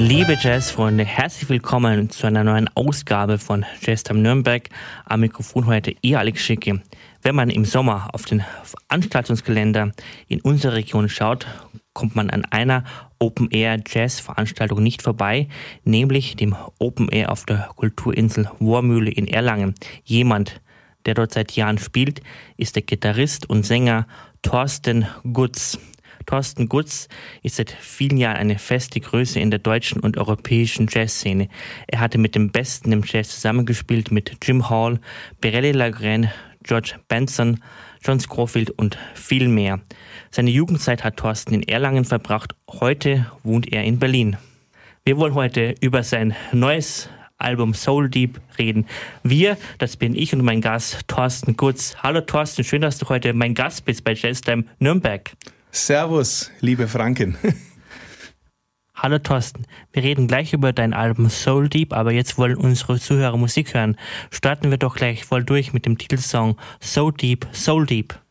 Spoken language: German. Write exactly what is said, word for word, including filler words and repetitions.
Liebe Jazzfreunde, herzlich willkommen zu einer neuen Ausgabe von Jazztime Nürnberg. Am Mikrofon heute ihr Alex Schicke. Wenn man im Sommer auf den Veranstaltungskalender in unserer Region schaut, kommt man an einer Open-Air-Jazz-Veranstaltung nicht vorbei, nämlich dem Open-Air auf der Kulturinsel Wormühle in Erlangen. Jemand, der dort seit Jahren spielt, ist der Gitarrist und Sänger Thorsten Gutz. Thorsten Gutz ist seit vielen Jahren eine feste Größe in der deutschen und europäischen Jazzszene. Er hatte mit dem Besten im Jazz zusammengespielt, mit Jim Hall, Biréli Lagrène, George Benson, John Scofield und viel mehr. Seine Jugendzeit hat Thorsten in Erlangen verbracht. Heute wohnt er in Berlin. Wir wollen heute über sein neues Album Soul Deep reden. Wir, das bin ich und mein Gast Thorsten Gutz. Hallo Thorsten, schön, dass du heute mein Gast bist bei Jazztime Nürnberg. Servus, liebe Franken. Hallo Thorsten, wir reden gleich über dein Album Soul Deep, aber jetzt wollen unsere Zuhörer Musik hören. Starten wir doch gleich voll durch mit dem Titelsong So Deep, Soul Deep.